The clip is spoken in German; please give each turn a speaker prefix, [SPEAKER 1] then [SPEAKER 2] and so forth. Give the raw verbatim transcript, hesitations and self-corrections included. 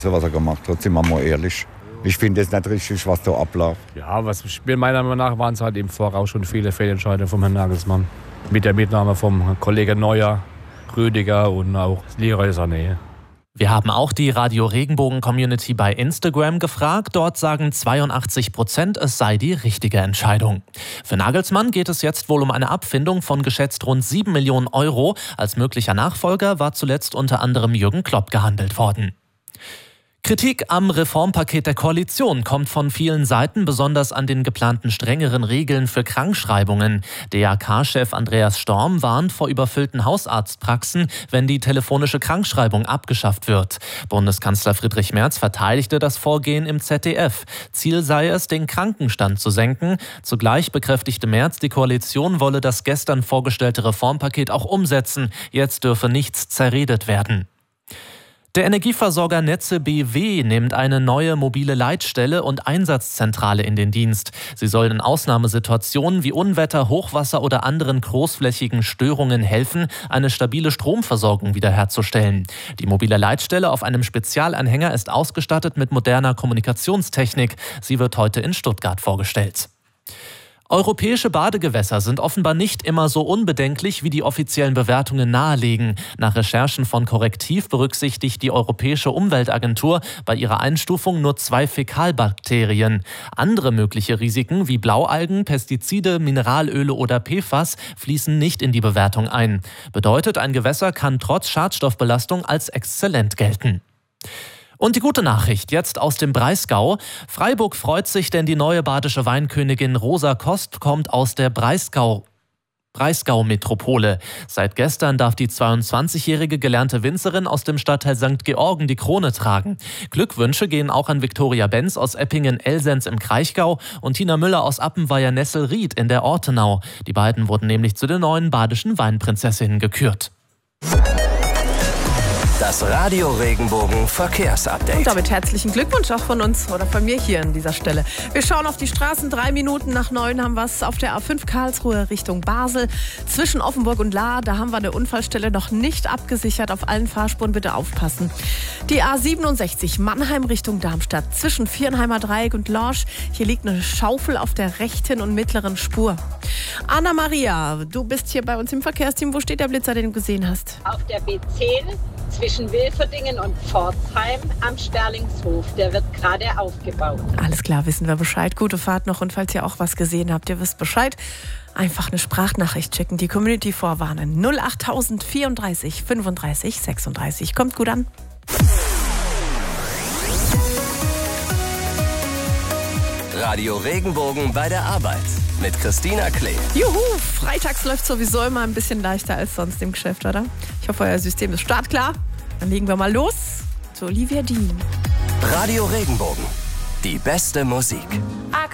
[SPEAKER 1] was er gemacht hat, sind wir mal ehrlich. Ich finde es nicht richtig, was da abläuft.
[SPEAKER 2] Ja, was spielt meiner Meinung nach, waren es halt im Voraus schon viele Fehlentscheidungen vom Herrn Nagelsmann. Mit der Mitnahme vom Kollegen Neuer, Rüdiger und auch Leroy Sané.
[SPEAKER 3] Wir haben auch die Radio Regenbogen-Community bei Instagram gefragt. Dort sagen zweiundachtzig Prozent, es sei die richtige Entscheidung. Für Nagelsmann geht es jetzt wohl um eine Abfindung von geschätzt rund sieben Millionen Euro. Als möglicher Nachfolger war zuletzt unter anderem Jürgen Klopp gehandelt worden. Kritik am Reformpaket der Koalition kommt von vielen Seiten, besonders an den geplanten strengeren Regeln für Krankschreibungen. D A K-Chef Andreas Storm warnt vor überfüllten Hausarztpraxen, wenn die telefonische Krankschreibung abgeschafft wird. Bundeskanzler Friedrich Merz verteidigte das Vorgehen im Z D F. Ziel sei es, den Krankenstand zu senken. Zugleich bekräftigte Merz, die Koalition wolle das gestern vorgestellte Reformpaket auch umsetzen. Jetzt dürfe nichts zerredet werden. Der Energieversorger Netze B W nimmt eine neue mobile Leitstelle und Einsatzzentrale in den Dienst. Sie soll in Ausnahmesituationen wie Unwetter, Hochwasser oder anderen großflächigen Störungen helfen, eine stabile Stromversorgung wiederherzustellen. Die mobile Leitstelle auf einem Spezialanhänger ist ausgestattet mit moderner Kommunikationstechnik. Sie wird heute in Stuttgart vorgestellt. Europäische Badegewässer sind offenbar nicht immer so unbedenklich, wie die offiziellen Bewertungen nahelegen. Nach Recherchen von Correctiv berücksichtigt die Europäische Umweltagentur bei ihrer Einstufung nur zwei Fäkalbakterien. Andere mögliche Risiken wie Blaualgen, Pestizide, Mineralöle oder P F A S fließen nicht in die Bewertung ein. Bedeutet, ein Gewässer kann trotz Schadstoffbelastung als exzellent gelten. Und die gute Nachricht jetzt aus dem Breisgau. Freiburg freut sich, denn die neue badische Weinkönigin Rosa Kost kommt aus der Breisgau. Breisgau-Metropole. Seit gestern darf die zweiundzwanzigjährige gelernte Winzerin aus dem Stadtteil Sankt Georgen die Krone tragen. Glückwünsche gehen auch an Viktoria Benz aus Eppingen-Elsens im Kraichgau und Tina Müller aus Appenweier-Nessel-Ried in der Ortenau. Die beiden wurden nämlich zu den neuen badischen Weinprinzessinnen gekürt.
[SPEAKER 4] Das Radio Regenbogen Verkehrsupdate.
[SPEAKER 5] Und damit herzlichen Glückwunsch auch von uns oder von mir hier an dieser Stelle. Wir schauen auf die Straßen. Drei Minuten nach neun haben wir es auf der A fünf Karlsruhe Richtung Basel. Zwischen Offenburg und Lahr, da haben wir eine Unfallstelle noch nicht abgesichert. Auf allen Fahrspuren bitte aufpassen. Die A siebenundsechzig Mannheim Richtung Darmstadt. Zwischen Viernheimer Dreieck und Lorsch. Hier liegt eine Schaufel auf der rechten und mittleren Spur. Anna-Maria, du bist hier bei uns im Verkehrsteam. Wo steht der Blitzer, den du gesehen hast?
[SPEAKER 6] Auf der B zehn. Zwischen Wilferdingen und Pforzheim am Sperlingshof. Der wird gerade aufgebaut.
[SPEAKER 5] Alles klar, wissen wir Bescheid. Gute Fahrt noch. Und falls ihr auch was gesehen habt, ihr wisst Bescheid, einfach eine Sprachnachricht schicken. Die Community vorwarnen. null acht tausend vierunddreißig fünfunddreißig sechsunddreißig. Kommt gut an.
[SPEAKER 4] Radio Regenbogen bei der Arbeit mit Christina Klee.
[SPEAKER 5] Juhu, freitags läuft sowieso immer ein bisschen leichter als sonst im Geschäft, oder? Ich hoffe, euer System ist startklar. Dann legen wir mal los zu Olivia Dean.
[SPEAKER 4] Radio Regenbogen, die beste Musik.